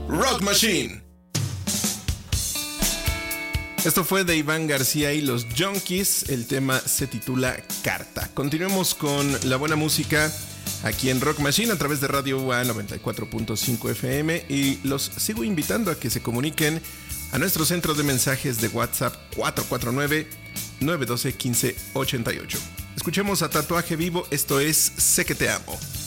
Rock Machine. Esto fue de Iván García y los Junkies. El tema se titula Carta. Continuemos con la buena música aquí en Rock Machine a través de Radio UA 94.5 FM y los sigo invitando a que se comuniquen a nuestro centro de mensajes de WhatsApp 449-912-1588. Escuchemos a Tatuaje Vivo, esto es Sé que te amo.